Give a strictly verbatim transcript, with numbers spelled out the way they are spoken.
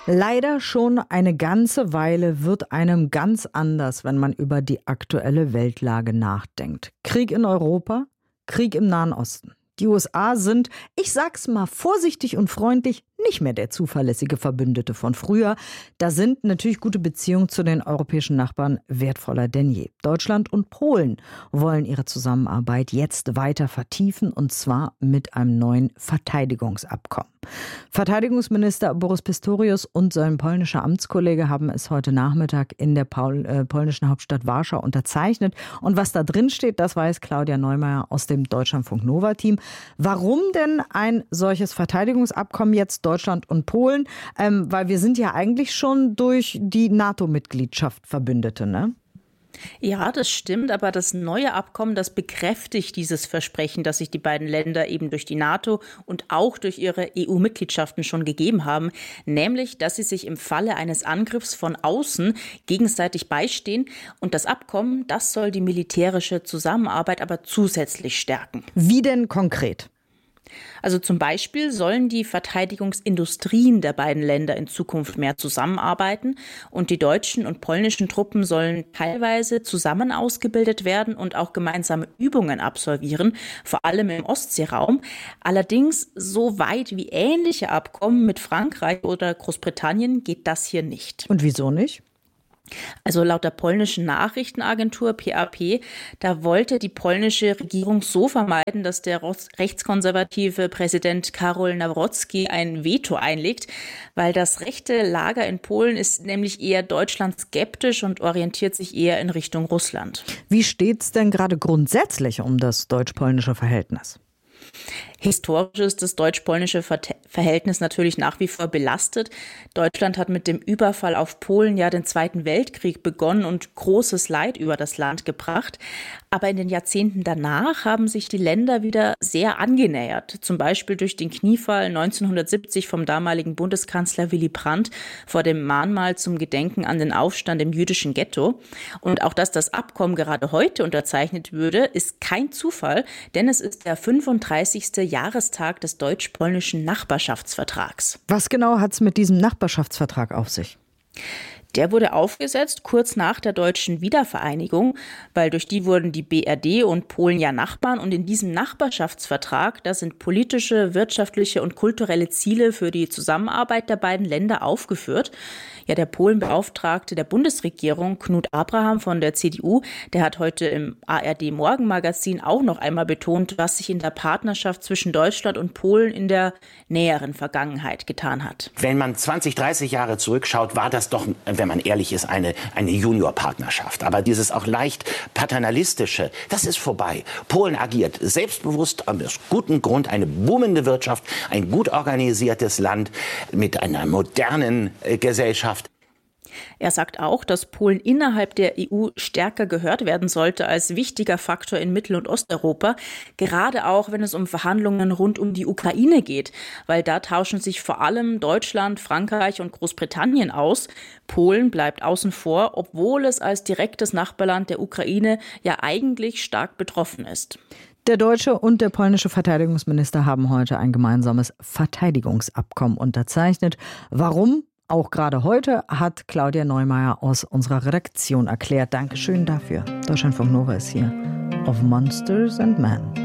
Leider schon eine ganze Weile wird einem ganz anders, wenn man über die aktuelle Weltlage nachdenkt. Krieg in Europa, Krieg im Nahen Osten. Die U S A sind, ich sag's mal vorsichtig und freundlich, nicht mehr der zuverlässige Verbündete von früher. Da sind natürlich gute Beziehungen zu den europäischen Nachbarn wertvoller denn je. Deutschland und Polen wollen ihre Zusammenarbeit jetzt weiter vertiefen, und zwar mit einem neuen Verteidigungsabkommen. Verteidigungsminister Boris Pistorius und sein polnischer Amtskollege haben es heute Nachmittag in der Paul, äh, polnischen Hauptstadt Warschau unterzeichnet. Und was da drin steht, das weiß Claudia Neumeier aus dem Deutschlandfunk Nova-Team. Warum denn ein solches Verteidigungsabkommen jetzt Deutschland und Polen? Ähm, weil wir sind ja eigentlich schon durch die NATO-Mitgliedschaft Verbündete, ne? Ja, das stimmt, aber das neue Abkommen, das bekräftigt dieses Versprechen, das sich die beiden Länder eben durch die NATO und auch durch ihre E U-Mitgliedschaften schon gegeben haben, nämlich, dass sie sich im Falle eines Angriffs von außen gegenseitig beistehen. Und das Abkommen, das soll die militärische Zusammenarbeit aber zusätzlich stärken. Wie denn konkret? Also zum Beispiel sollen die Verteidigungsindustrien der beiden Länder in Zukunft mehr zusammenarbeiten, und die deutschen und polnischen Truppen sollen teilweise zusammen ausgebildet werden und auch gemeinsame Übungen absolvieren, vor allem im Ostseeraum. Allerdings so weit wie ähnliche Abkommen mit Frankreich oder Großbritannien geht das hier nicht. Und wieso nicht? Also laut der polnischen Nachrichtenagentur P A P, da wollte die polnische Regierung so vermeiden, dass der rechtskonservative Präsident Karol Nawrocki ein Veto einlegt, weil das rechte Lager in Polen ist nämlich eher Deutschland skeptisch und orientiert sich eher in Richtung Russland. Wie steht's denn gerade grundsätzlich um das deutsch-polnische Verhältnis? Historisch ist das deutsch-polnische Verhältnis natürlich nach wie vor belastet. Deutschland hat mit dem Überfall auf Polen ja den Zweiten Weltkrieg begonnen und großes Leid über das Land gebracht. Aber in den Jahrzehnten danach haben sich die Länder wieder sehr angenähert. Zum Beispiel durch den Kniefall neunzehnhundertsiebzig vom damaligen Bundeskanzler Willy Brandt vor dem Mahnmal zum Gedenken an den Aufstand im jüdischen Ghetto. Und auch, dass das Abkommen gerade heute unterzeichnet würde, ist kein Zufall, denn es ist der fünfunddreißigste Jahrestag des deutsch-polnischen Nachbarschaftsvertrags. Was genau hat es mit diesem Nachbarschaftsvertrag auf sich? Der wurde aufgesetzt kurz nach der deutschen Wiedervereinigung, weil durch die wurden die B R D und Polen ja Nachbarn, und in diesem Nachbarschaftsvertrag, da sind politische, wirtschaftliche und kulturelle Ziele für die Zusammenarbeit der beiden Länder aufgeführt. Ja, der Polenbeauftragte der Bundesregierung, Knut Abraham von der C D U, der hat heute im A R D Morgenmagazin auch noch einmal betont, was sich in der Partnerschaft zwischen Deutschland und Polen in der näheren Vergangenheit getan hat. Wenn man zwanzig, dreißig Jahre zurückschaut, war das doch, wenn man ehrlich ist, eine, eine Juniorpartnerschaft. Aber dieses auch leicht paternalistische, das ist vorbei. Polen agiert selbstbewusst, aus gutem Grund, eine boomende Wirtschaft, ein gut organisiertes Land mit einer modernen äh, Gesellschaft. Er sagt auch, dass Polen innerhalb der E U stärker gehört werden sollte als wichtiger Faktor in Mittel- und Osteuropa, gerade auch wenn es um Verhandlungen rund um die Ukraine geht, weil da tauschen sich vor allem Deutschland, Frankreich und Großbritannien aus. Polen bleibt außen vor, obwohl es als direktes Nachbarland der Ukraine ja eigentlich stark betroffen ist. Der deutsche und der polnische Verteidigungsminister haben heute ein gemeinsames Verteidigungsabkommen unterzeichnet. Warum? Auch gerade heute, hat Claudia Neumeier aus unserer Redaktion erklärt. Dankeschön dafür. Deutschlandfunk Nova ist hier auf Monsters and Men.